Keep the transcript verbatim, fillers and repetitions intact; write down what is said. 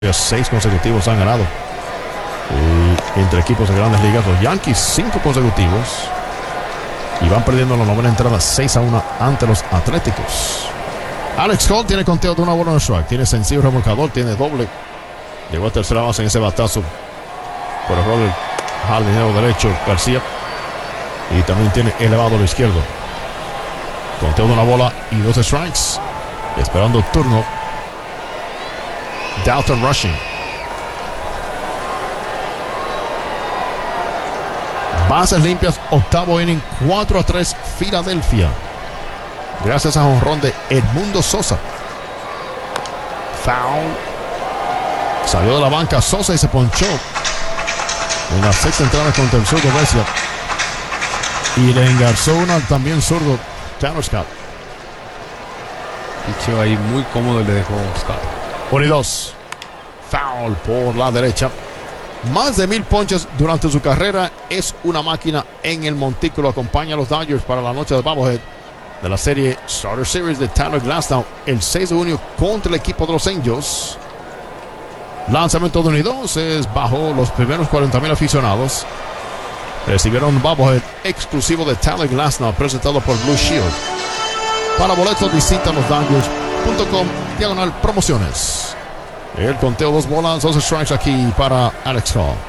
Seis consecutivos han ganado y entre equipos de grandes ligas. Los Yankees cinco consecutivos y van perdiendo la novena entrada seis a uno ante los Atléticos. Alex Cole tiene conteo de una bola en strike, tiene sencillo remolcador, tiene doble, llegó a tercera base en ese batazo por error del jardinero derecho García, y también tiene elevado el izquierdo. Conteo de una bola y dos strikes, esperando turno Dalton Rushing. Bases limpias, octavo inning, cuatro a tres Filadelfia, gracias a jonrón de Edmundo Sosa. Foul. Salió de la banca Sosa y se ponchó en la sexta entrada contra el zurdo Brescia, y le engarzó una también zurdo Tanner Scott. Picheo ahí muy cómodo le dejó Scott. uno y dos. Foul por la derecha. Más de mil ponches durante su carrera. Es una máquina en el montículo. Acompaña a los Dodgers para la noche de Bobblehead de la serie Starter Series de Tyler Glasnow el seis de junio contra el equipo de los Angels. Lanzamiento de uno y dos es bajo los primeros cuarenta mil aficionados. Recibieron un Bobblehead exclusivo de Tyler Glasnow presentado por Blue Shield. Para boletos visita los Dodgers punto com diagonal promociones. El conteo, dos bolas, dos strikes aquí para Alex Cole.